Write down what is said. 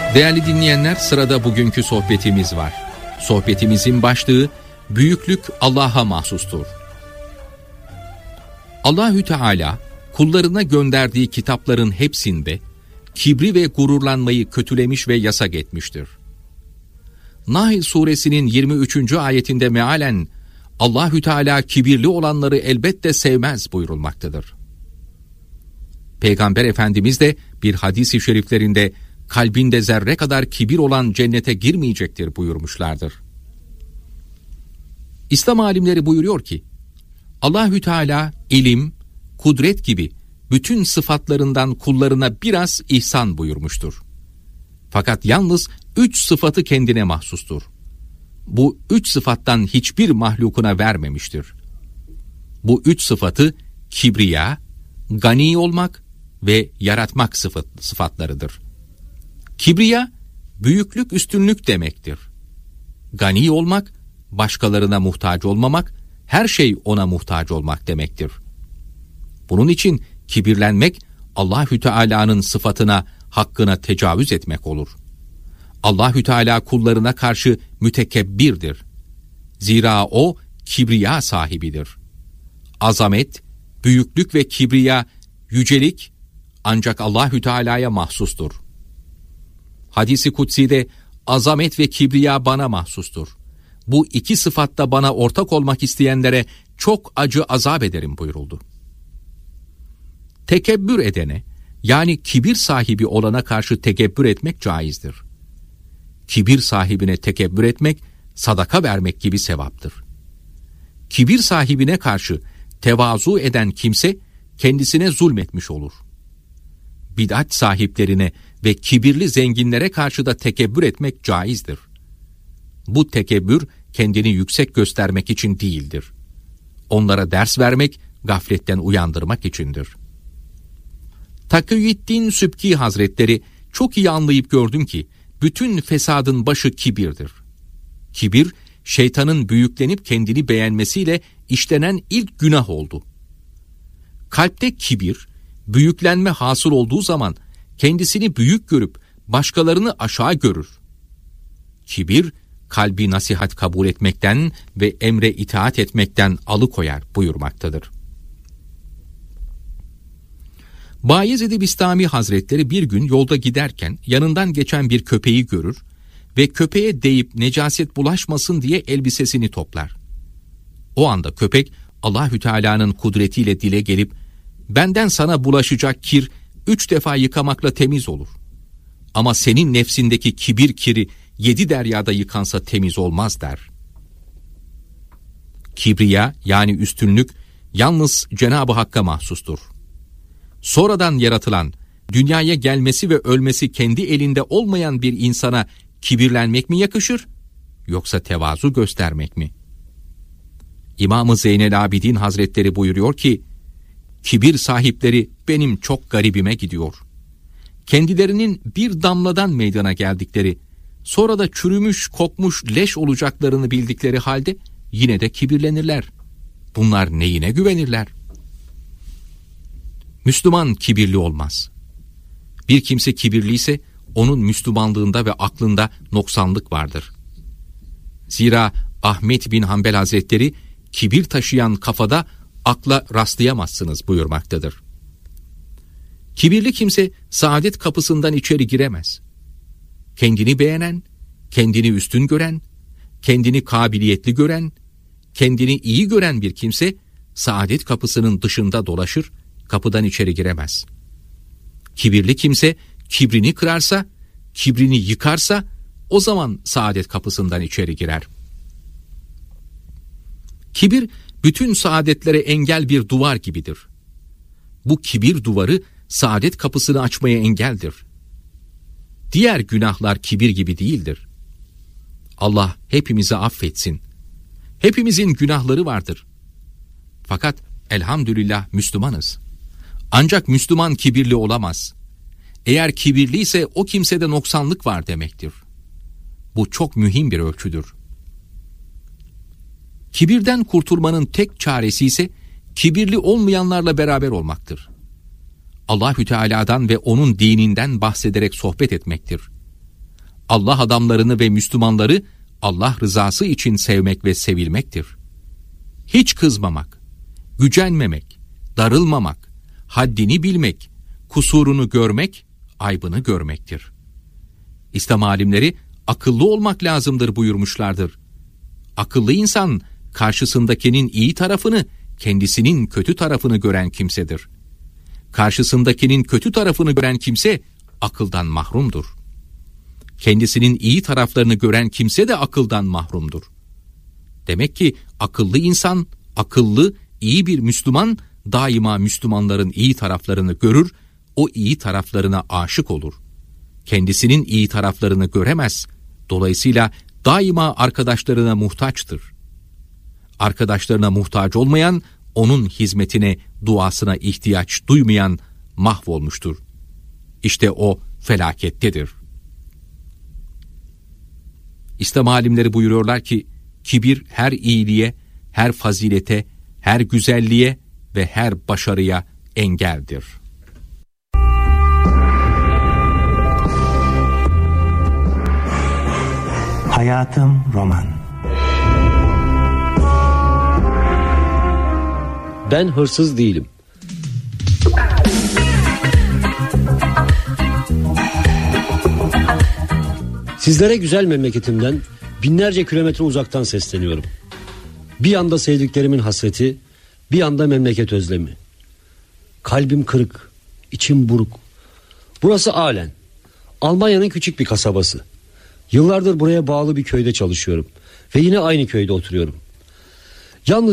Değerli dinleyenler, sırada bugünkü sohbetimiz var. Sohbetimizin başlığı büyüklük Allah'a mahsustur. Allahü Teala kullarına gönderdiği kitapların hepsinde kibri ve gururlanmayı kötülemiş ve yasak etmiştir. Nahl suresinin 23. ayetinde mealen Allahü Teala kibirli olanları elbette sevmez buyurulmaktadır. Peygamber Efendimiz de bir hadis-i şeriflerinde kalbinde zerre kadar kibir olan cennete girmeyecektir buyurmuşlardır. İslam alimleri buyuruyor ki, Allahü Teala ilim, kudret gibi bütün sıfatlarından kullarına biraz ihsan buyurmuştur. Fakat yalnız 3 sıfatı kendine mahsustur. Bu 3 sıfattan hiçbir mahlukuna vermemiştir. Bu 3 sıfatı kibriya, gani olmak ve yaratmak sıfatlarıdır. Kibriya, büyüklük, üstünlük demektir. Gani olmak, başkalarına muhtaç olmamak, her şey ona muhtaç olmak demektir. Bunun için kibirlenmek, Allahü Teala'nın sıfatına, hakkına tecavüz etmek olur. Allahü Teala kullarına karşı mütekebbirdir. Zira o kibriya sahibidir. Azamet, büyüklük ve kibriya, yücelik ancak Allahü Teala'ya mahsustur. Hadis-i kutsi'de azamet ve kibriya bana mahsustur. Bu 2 sıfatta bana ortak olmak isteyenlere çok acı azap ederim buyuruldu. Tekebbür edene, yani kibir sahibi olana karşı tekebbür etmek caizdir. Kibir sahibine tekebbür etmek, sadaka vermek gibi sevaptır. Kibir sahibine karşı tevazu eden kimse, kendisine zulmetmiş olur. Bid'at sahiplerine ve kibirli zenginlere karşı da tekebbür etmek caizdir. Bu tekebbür, kendini yüksek göstermek için değildir. Onlara ders vermek, gafletten uyandırmak içindir. Takiyüddin Sübki Hazretleri çok iyi anlayıp gördüm ki, bütün fesadın başı kibirdir. Kibir, şeytanın büyüklenip kendini beğenmesiyle işlenen ilk günah oldu. Kalpte kibir, büyüklenme hasıl olduğu zaman kendisini büyük görüp başkalarını aşağı görür. Kibir, kalbi nasihat kabul etmekten ve emre itaat etmekten alıkoyar buyurmaktadır. Bayezid-i Bistami Hazretleri bir gün yolda giderken yanından geçen bir köpeği görür ve köpeğe değip necaset bulaşmasın diye elbisesini toplar. O anda köpek Allahü Teala'nın kudretiyle dile gelip, benden sana bulaşacak kir 3 defa yıkamakla temiz olur. Ama senin nefsindeki kibir kiri 7 deryada yıkansa temiz olmaz der. Kibriya, yani üstünlük, yalnız Cenab-ı Hakk'a mahsustur. Sonradan yaratılan, dünyaya gelmesi ve ölmesi kendi elinde olmayan bir insana kibirlenmek mi yakışır, yoksa tevazu göstermek mi? İmam-ı Zeynel Abidin Hazretleri buyuruyor ki, kibir sahipleri benim çok garibime gidiyor. Kendilerinin bir damladan meydana geldikleri, sonra da çürümüş, kokmuş leş olacaklarını bildikleri halde yine de kibirlenirler. Bunlar neyine güvenirler? Müslüman kibirli olmaz. Bir kimse kibirliyse onun Müslümanlığında ve aklında noksanlık vardır. Zira Ahmet bin Hanbel Hazretleri kibir taşıyan kafada akla rastlayamazsınız buyurmaktadır. Kibirli kimse saadet kapısından içeri giremez. Kendini beğenen, kendini üstün gören, kendini kabiliyetli gören, kendini iyi gören bir kimse saadet kapısının dışında dolaşır, kapıdan içeri giremez. Kibirli kimse kibrini kırarsa, kibrini yıkarsa o zaman saadet kapısından içeri girer. Kibir bütün saadetlere engel bir duvar gibidir. Bu kibir duvarı saadet kapısını açmaya engeldir. Diğer günahlar kibir gibi değildir. Allah hepimizi affetsin. Hepimizin günahları vardır. Fakat elhamdülillah Müslümanız. Ancak Müslüman kibirli olamaz. Eğer kibirliyse o kimsede noksanlık var demektir. Bu çok mühim bir ölçüdür. Kibirden kurtulmanın tek çaresi ise kibirli olmayanlarla beraber olmaktır. Allahü Teala'dan ve onun dininden bahsederek sohbet etmektir. Allah adamlarını ve Müslümanları Allah rızası için sevmek ve sevilmektir. Hiç kızmamak, gücenmemek, darılmamak, haddini bilmek, kusurunu görmek, aybını görmektir. İslam alimleri akıllı olmak lazımdır buyurmuşlardır. Akıllı insan karşısındakinin iyi tarafını, kendisinin kötü tarafını gören kimsedir. Karşısındakinin kötü tarafını gören kimse akıldan mahrumdur. Kendisinin iyi taraflarını gören kimse de akıldan mahrumdur. Demek ki akıllı insan, akıllı, iyi bir Müslüman daima Müslümanların iyi taraflarını görür, o iyi taraflarına aşık olur. Kendisinin iyi taraflarını göremez, dolayısıyla daima arkadaşlarına muhtaçtır. Arkadaşlarına muhtaç olmayan, onun hizmetine, duasına ihtiyaç duymayan mahvolmuştur. İşte o felakettedir. İslam alimleri buyuruyorlar ki, kibir her iyiliğe, her fazilete, her güzelliğe ve her başarıya engeldir. Hayatım roman. Ben hırsız değilim. Sizlere güzel memleketimden binlerce kilometre uzaktan sesleniyorum. Bir yanda sevdiklerimin hasreti, bir yanda memleket özlemi. Kalbim kırık, içim buruk. Burası Aalen, Almanya'nın küçük bir kasabası. Yıllardır buraya bağlı bir köyde çalışıyorum ve yine aynı köyde oturuyorum. Yalnız